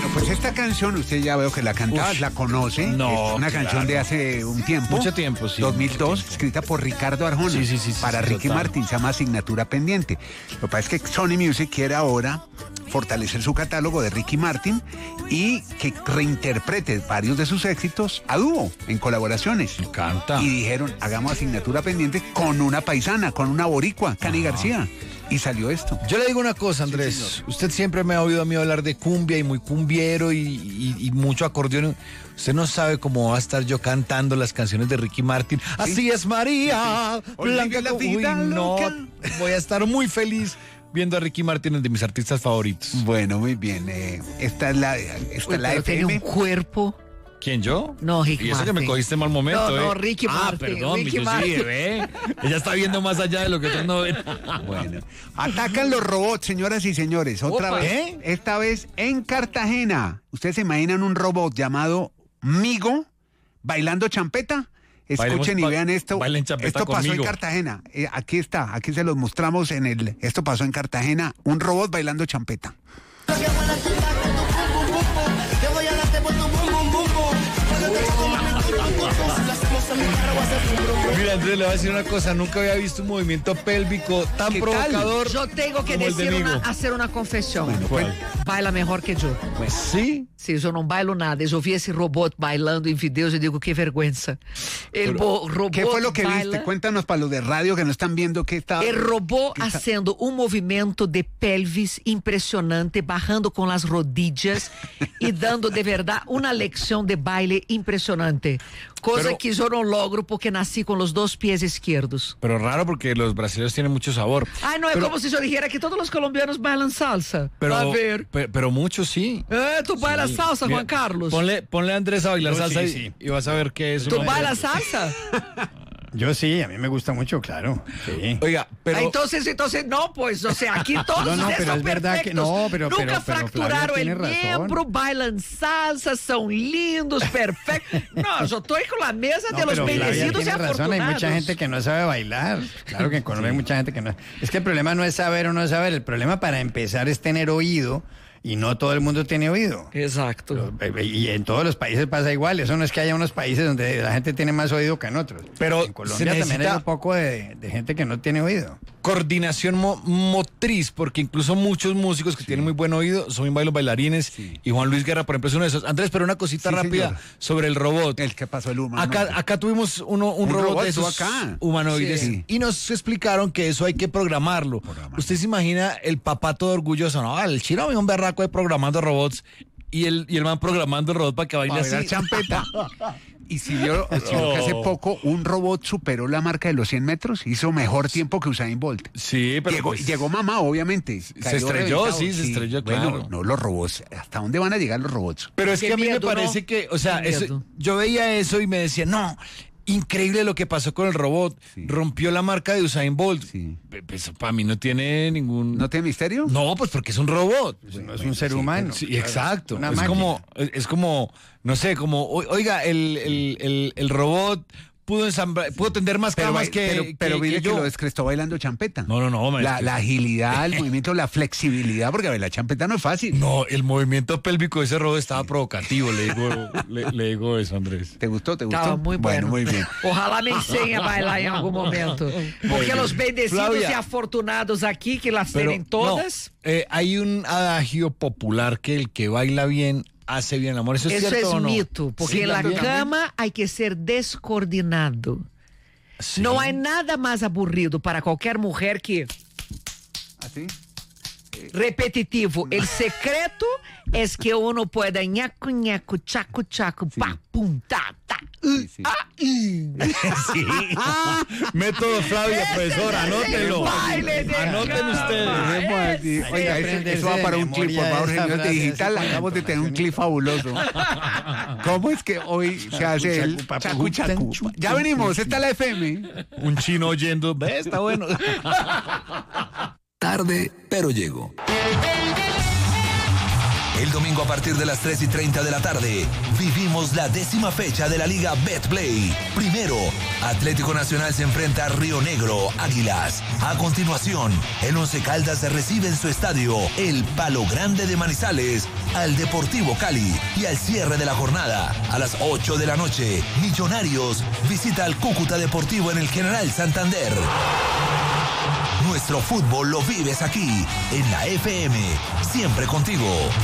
pues esta canción, usted ya veo que la cantaba, la conoce. No, es una canción de hace un tiempo. Mucho tiempo, sí. 2002, escrita por Ricardo Arjona. Sí, para Ricky total. Martin, se llama Asignatura Pendiente. Lo que pasa es que Sony Music quiere ahora fortalecer su catálogo de Ricky Martin y que reinterprete varios de sus éxitos a dúo, en colaboraciones. Me encanta. Y dijeron, hagamos Asignatura Pendiente con una paisana, con una boricua, Cani García. Y salió esto. Yo le digo una cosa, Andrés. Usted siempre me ha oído a mí hablar de cumbia y muy cumbiero y mucho acordeón. Usted no sabe cómo va a estar yo cantando las canciones de Ricky Martin. Así es, María. Blanca la Uy, vida no. loca. Voy a estar muy feliz viendo a Ricky Martin, es de mis artistas favoritos. Bueno, muy bien. Esta es la Pero tiene FM. un cuerpo. ¿Quién, yo? No, Ricky Y eso que Martin. me cogiste en mal momento, No, Ricky Martin. perdón, Ricky yo sí, Martin. ve. Ella está viendo más allá de lo que otros no ven. Bueno, atacan los robots, señoras y señores. Otra Opa, vez. ¿eh? Esta vez en Cartagena. ¿Ustedes se imaginan un robot llamado Migo bailando champeta? Escuchen y vean esto. Bailen champeta Esto pasó conmigo. en Cartagena. Aquí está, aquí se los mostramos en el. Esto pasó en Cartagena. Un robot bailando champeta. Mira, Andrés, le voy a decir una cosa. Nunca había visto un movimiento pélvico tan ¿Qué tal? provocador. Yo tengo que como el de decir Migo. hacer una confesión. ¿Cuál? Baila mejor que yo. Sí. Sim, eu não bailo nada. Eu vi esse robô bailando em videos e digo, que vergüenza. El robô ¿Qué fue lo que baila, viste? Cuéntanos para los de radio que no están viendo qué está. El robô haciendo um movimento de pelvis impressionante, barrando com as rodillas e dando de verdade uma lecção de baile impressionante. Coisa Pero- que eu não logro porque nasci com os dois pés esquerdos. Pero raro porque los brasileños tienen mucho sabor. Ai, não é Pero- como se eu dijera que todos os colombianos bailam salsa. Pero, A ver. pero muchos sí. Tu bailas salsa, Mira, Juan Carlos? Ponle a Andrés a bailar Yo salsa sí. y vas a ver qué es. Tu una- bailas salsa? Yo sí, a mí me gusta mucho, claro. Sí. Oiga, pero... Ah, entonces, no, pues, o sea, aquí todos No, ustedes pero son es verdad que perfectos. no, pero Nunca Flavia fracturaron tiene el razón. miembro, bailan salsa, son lindos, perfectos. No, yo estoy con la mesa de No, los pero Flavia bendecidos y tiene razón, afortunados. hay mucha gente que no sabe bailar. Claro que en Colombia hay mucha gente que no. Es que el problema no es saber o no saber, el problema para empezar es tener oído y no todo el mundo tiene oído. Exacto. Y en todos los países pasa igual, eso no es que haya unos países donde la gente tiene más oído que en otros. Pero en Colombia se también necesita- hay un poco de gente que no tiene oído. Coordinación motriz, porque incluso muchos músicos que tienen muy buen oído son muy buenos bailarines, y Juan Luis Guerra, por ejemplo, es uno de esos. Andrés, pero una cosita Sí, rápida señor. sobre el robot. El que pasó el humano. Acá tuvimos un Un robot robot de esos estuvo acá. humanoides Sí. y nos explicaron que eso hay que programarlo. Usted se imagina el papá todo orgulloso, no, el chino es un berraco ahí programando robots y el man programando el robot para que baile Para bailar así. champeta. Y si vio que hace poco un robot superó la marca de los 100 metros, hizo mejor tiempo que Usain Bolt. Sí, pero Llegó, pues, llegó mamá, obviamente. Cayó estrelló, reventado. sí, se estrelló, Bueno, claro. no, los robots. ¿Hasta dónde van a llegar los robots? pero es Qué que a mí me miedo, ¿no? parece que, o sea, Qué eso- miedo. yo veía eso y me decía, no, increíble lo que pasó con el robot. Sí. Rompió la marca de Usain Bolt. Sí. Pues, para mí no tiene ningún... ¿No tiene misterio? No, pues porque es un robot. No es un ser humano. Sí, claro. exacto. Una Es máquina. como, no sé, como, oiga, el robot pudo tender más camas pero mire que yo. lo descrestó bailando champeta. No, La agilidad, el movimiento, la flexibilidad, porque bailar champeta no es fácil. No, el movimiento pélvico de ese robot estaba provocativo, le digo eso, Andrés. ¿Te gustó? ¿Te gustó? Estaba muy bueno. Muy bien. Ojalá me enseñe a bailar en algún momento. Porque los bendecidos Flavia. y afortunados aquí, que las Pero, tienen todas. no, hay un adagio popular que el que baila bien hace bien el amor. ¿Eso es Eso cierto es o no? mito, porque Sí, en la también. cama hay que ser descoordinado. Sí. No hay nada más aburrido para cualquier mujer que ¿Así? repetitivo. El secreto es que uno pueda ñaco, ñaco, chaco, chaco, pa, pum, ta, ta, sí. Sí. Método Flavia, profesora, es el anótelo. baile de Anoten cama. ustedes. Dejemos así. Oiga, eso va para un clip, por favor, señores digital. Acabamos de tener un clip fabuloso. ¿Cómo es que hoy se hace el chacu chacu? Ya venimos, esta es la FM. Un chino oyendo. ¿Ves? Está bueno. Tarde, pero llego. El domingo a partir de las 3:30 de la tarde, vivimos la 10ª fecha de la Liga Betplay. Primero, Atlético Nacional se enfrenta a Río Negro, Águilas. A continuación, el Once Caldas recibe en su estadio, el Palo Grande de Manizales, al Deportivo Cali. Y al cierre de la jornada, a las 8 de la noche, Millonarios visita al Cúcuta Deportivo en el General Santander. Nuestro fútbol lo vives aquí, en la FM, siempre contigo.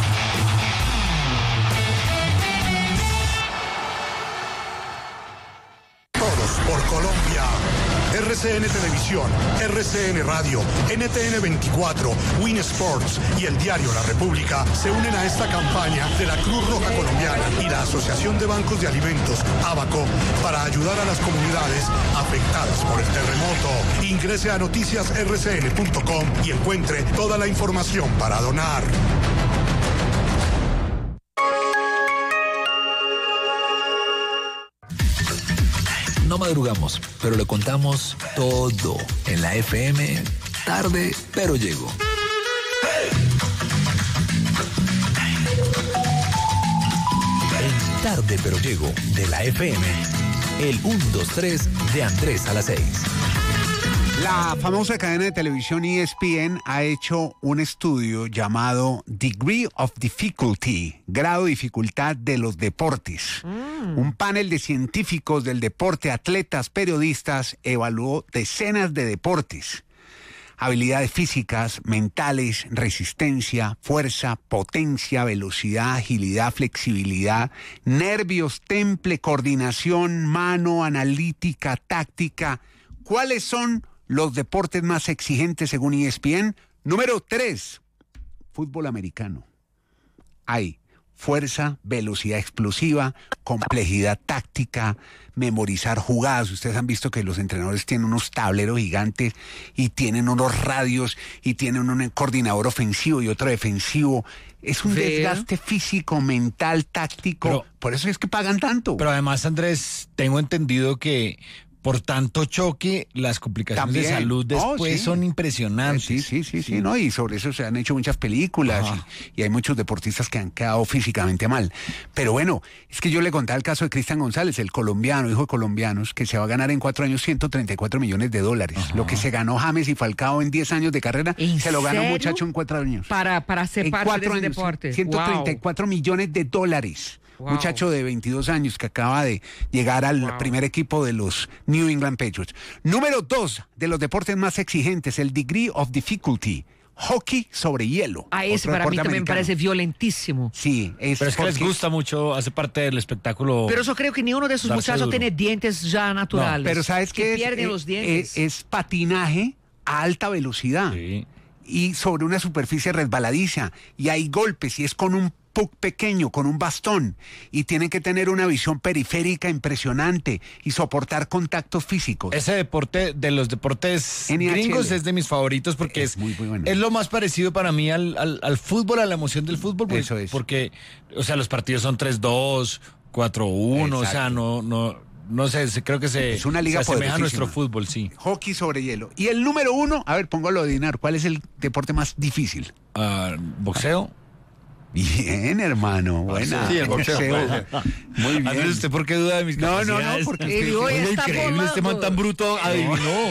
Todos por Colombia. RCN Televisión, RCN Radio, NTN 24, Win Sports y el diario La República se unen a esta campaña de la Cruz Roja Colombiana y la Asociación de Bancos de Alimentos, ABACO, para ayudar a las comunidades afectadas por el terremoto. Ingrese a noticiasrcn.com y encuentre toda la información para donar. No madrugamos, pero le contamos todo en la FM. Tarde, pero llego. En Tarde, pero llego de la FM. El 1, 2, 3 de Andrés a las 6. La famosa cadena de televisión ESPN ha hecho un estudio llamado Degree of Difficulty, grado de dificultad de los deportes. Un panel de científicos del deporte, atletas, periodistas, evaluó decenas de deportes. Habilidades físicas, mentales, resistencia, fuerza, potencia, velocidad, agilidad, flexibilidad, nervios, temple, coordinación, mano, analítica, táctica. ¿Cuáles son los deportes más exigentes según ESPN? Número 3, fútbol americano. Hay fuerza, velocidad explosiva, complejidad táctica, memorizar jugadas. Ustedes han visto que los entrenadores tienen unos tableros gigantes y tienen unos radios y tienen un coordinador ofensivo y otro defensivo. Es un desgaste físico, mental, táctico. Por eso es que pagan tanto. Pero además, Andrés, tengo entendido que por tanto choque, las complicaciones de salud después son impresionantes. Sí, ¿no? Y sobre eso se han hecho muchas películas y hay muchos deportistas que han quedado físicamente mal. Pero bueno, es que yo le contaba el caso de Cristian González, el colombiano, hijo de colombianos, que se va a ganar en 4 años $134 millones. Lo que se ganó James y Falcao en 10 años de carrera, se lo ganó un muchacho en 4 años. Para ser parte de ese deporte. $134 millones. Wow. Muchacho de 22 años que acaba de llegar al primer equipo de los New England Patriots. Número 2 de los deportes más exigentes, el Degree of Difficulty. Hockey sobre hielo. Ese para mí también me parece violentísimo. Sí, pero es que les gusta mucho, hace parte del espectáculo. Pero yo creo que ni uno de esos muchachos duro. tiene dientes ya naturales. No, pero ¿sabes qué? Pierden los dientes. Es patinaje a alta velocidad. Sí. Y sobre una superficie resbaladiza. Y hay golpes y es con un puck pequeño, con un bastón, y tienen que tener una visión periférica impresionante y soportar contactos físicos. Ese deporte, de los deportes NHL. gringos, es de mis favoritos porque es muy bueno. Es lo más parecido para mí al fútbol, a la emoción del fútbol. Eso es. Porque, o sea, los partidos son 3-2, 4-1, o sea, no sé, creo que se es una liga se asemeja a poderosísima. nuestro fútbol, sí. Hockey sobre hielo. Y el número 1, a ver, póngalo a adivinar, ¿cuál es el deporte más difícil? ¿Boxeo? Bien, hermano, buena. Sí, el boxeo. Muy bien. Andrés, ¿usted por qué duda de mis capacidades? No, porque Él hoy es está increíble, volando. este man tan bruto adivinó.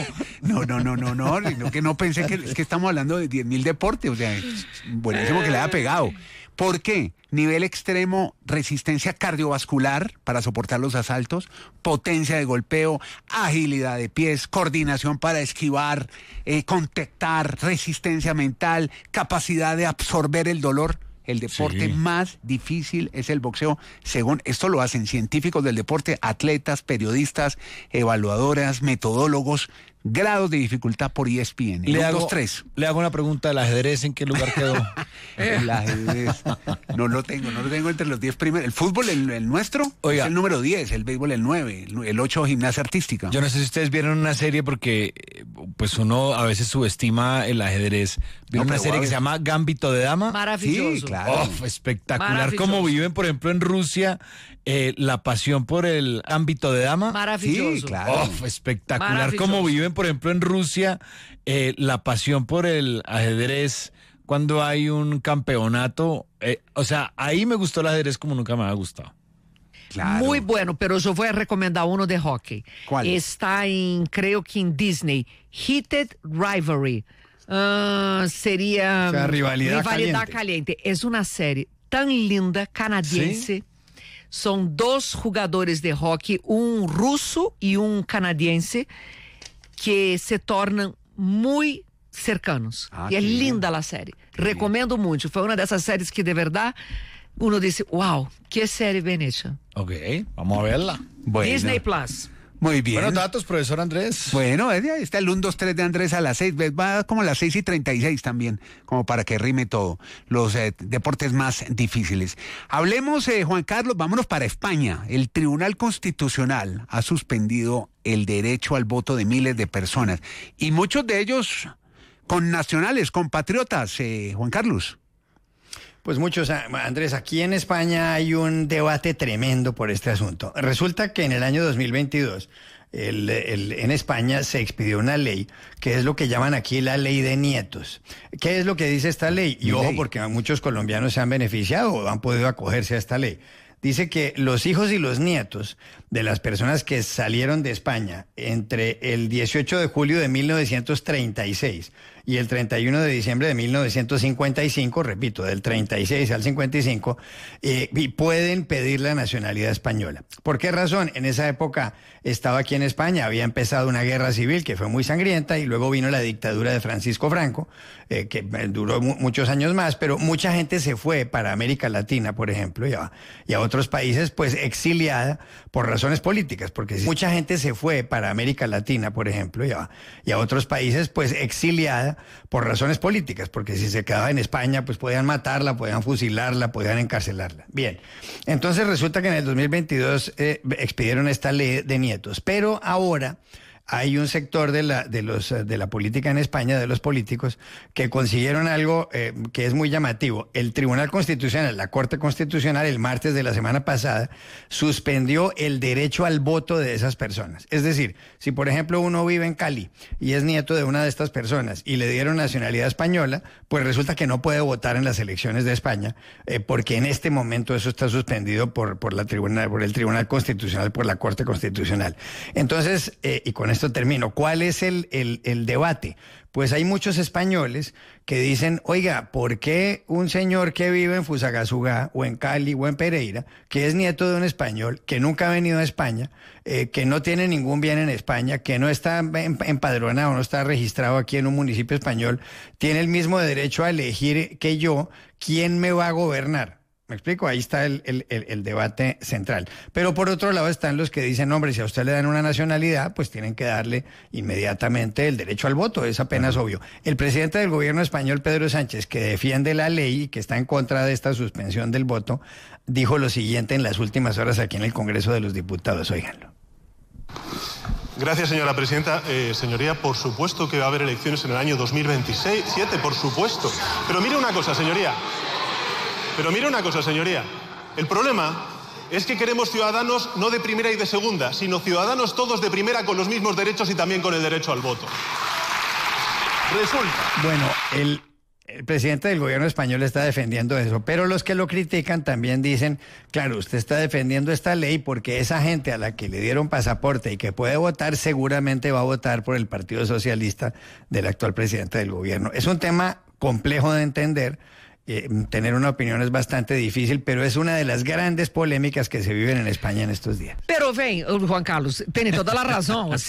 No, sino que no pensé que es que estamos hablando de 10.000 deportes, o sea, buenísimo que le haya pegado. ¿Por qué? Nivel extremo, resistencia cardiovascular para soportar los asaltos, potencia de golpeo, agilidad de pies, coordinación para esquivar, contactar, resistencia mental, capacidad de absorber el dolor. El deporte más difícil es el boxeo, según esto lo hacen científicos del deporte, atletas, periodistas, evaluadoras, metodólogos, grados de dificultad por ESPN. Le hago 3. Le hago una pregunta, ¿el ajedrez en qué lugar quedó? El ajedrez, no lo tengo entre los 10 primeros. El fútbol, el nuestro, Oiga, es el número 10, el béisbol el 9, el 8 gimnasia artística. Yo no sé si ustedes vieron una serie porque pues uno a veces subestima el ajedrez. ¿Vieron una serie que se llama Gambito de Dama? Maravilloso. Sí, claro. Oh, espectacular. Maravilloso. Como viven, por ejemplo, en Rusia, la pasión por el ámbito de dama. Maravilloso. Sí, claro. Oh, espectacular. Maravilloso. Como viven, por ejemplo, en Rusia, la pasión por el ajedrez cuando hay un campeonato. O sea, ahí me gustó el ajedrez como nunca me había gustado. Claro. Muy bueno, pero yo voy a recomendar uno de hockey. ¿Cuál? Está creo que en Disney. Heated Rivalry. Sería O sea, rivalidad caliente. Es una serie tan linda, canadiense. ¿Sí? Son dos jugadores de hockey, un ruso y un canadiense, que se tornan muy cercanos. Ah, y es qué bien. linda la serie. Recomiendo mucho. Fue una de esas series que de verdad uno dice, wow, qué serie bien hecha. Ok, vamos a verla. Bueno, Disney Plus. muy bien. Buenos datos, profesor Andrés. Bueno, ahí está el 1, 2, 3 de Andrés a las 6, va como a las 6:36 también, como para que rime todo, los deportes más difíciles. Hablemos, Juan Carlos, vámonos para España. El Tribunal Constitucional ha suspendido el derecho al voto de miles de personas, y muchos de ellos connacionales, compatriotas, Juan Carlos. Pues muchos, Andrés, aquí en España hay un debate tremendo por este asunto. Resulta que en el año 2022 en España se expidió una ley que es lo que llaman aquí la ley de nietos. ¿Qué es lo que dice esta ley? Y ojo, porque muchos colombianos se han beneficiado o han podido acogerse a esta ley. Dice que los hijos y los nietos de las personas que salieron de España entre el 18 de julio de 1936 y el 31 de diciembre de 1955, repito, del 36 al 55, y pueden pedir la nacionalidad española. ¿Por qué razón? En esa época estaba aquí en España, había empezado una guerra civil que fue muy sangrienta y luego vino la dictadura de Francisco Franco, que duró muchos años más, pero mucha gente se fue para América Latina, por ejemplo, y a otros países, pues exiliada por razones políticas, porque mucha gente se fue para América Latina, por ejemplo, y a otros países, pues exiliada por razones políticas, porque si se quedaba en España, pues podían matarla, podían fusilarla, podían encarcelarla. Bien, entonces resulta que en el 2022 expidieron esta ley de nietos, pero ahora hay un sector de la política en España, de los políticos, que consiguieron algo que es muy llamativo. El Tribunal Constitucional, la Corte Constitucional, el martes de la semana pasada, suspendió el derecho al voto de esas personas. Es decir, si por ejemplo uno vive en Cali y es nieto de una de estas personas y le dieron nacionalidad española, pues resulta que no puede votar en las elecciones de España, porque en este momento eso está suspendido por el Tribunal Constitucional, por la Corte Constitucional. Entonces, y con esto termino. ¿Cuál es el debate? Pues hay muchos españoles que dicen, oiga, ¿por qué un señor que vive en Fusagasugá o en Cali o en Pereira, que es nieto de un español, que nunca ha venido a España, que no tiene ningún bien en España, que no está empadronado, no está registrado aquí en un municipio español, tiene el mismo derecho a elegir que yo quién me va a gobernar? ¿Me explico? Ahí está el debate central. Pero por otro lado están los que dicen, hombre, si a usted le dan una nacionalidad, pues tienen que darle inmediatamente el derecho al voto. Es apenas obvio. El presidente del gobierno español, Pedro Sánchez, que defiende la ley y que está en contra de esta suspensión del voto, dijo lo siguiente en las últimas horas aquí en el Congreso de los Diputados. Óiganlo. Gracias, señora presidenta. Señoría, por supuesto que va a haber elecciones en el año 2027, por supuesto. Pero mire una cosa, señoría. El problema es que queremos ciudadanos no de primera y de segunda, sino ciudadanos todos de primera con los mismos derechos y también con el derecho al voto. Resulta. Bueno, el presidente del gobierno español está defendiendo eso, pero los que lo critican también dicen, claro, usted está defendiendo esta ley porque esa gente a la que le dieron pasaporte y que puede votar seguramente va a votar por el Partido Socialista del actual presidente del gobierno. Es un tema complejo de entender. Tener una opinión es bastante difícil, pero es una de las grandes polémicas que se viven en España en estos días. Pero ven, Juan Carlos, tiene toda la razón.